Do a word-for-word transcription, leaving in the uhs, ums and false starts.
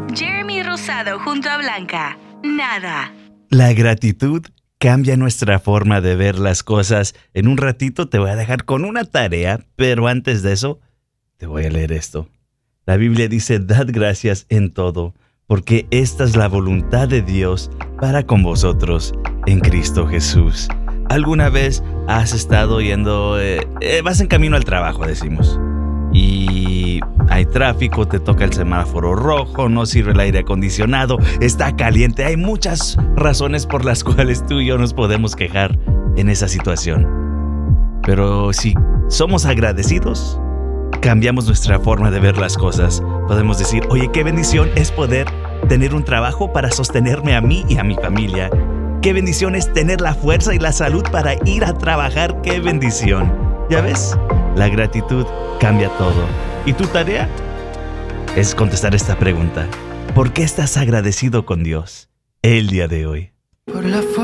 Jeremy Rosado junto a Blanca. Nada. La gratitud cambia nuestra forma de ver las cosas. En un ratito te voy a dejar con una tarea, pero antes de eso, te voy a leer esto. La Biblia dice, dad gracias en todo, porque esta es la voluntad de Dios para con vosotros en Cristo Jesús. ¿Alguna vez has estado yendo, eh, eh, vas en camino al trabajo, decimos, y hay tráfico, te toca el semáforo rojo, no sirve el aire acondicionado, está caliente, hay muchas razones por las cuales tú y yo nos podemos quejar en esa situación? Pero si somos agradecidos, cambiamos nuestra forma de ver las cosas. Podemos decir, oye, qué bendición es poder tener un trabajo para sostenerme a mí y a mi familia. Qué bendición es tener la fuerza y la salud para ir a trabajar. Qué bendición. ¿Ya ves? La gratitud cambia todo. ¿Y tu tarea? Es contestar esta pregunta. ¿Por qué estás agradecido con Dios el día de hoy? Por la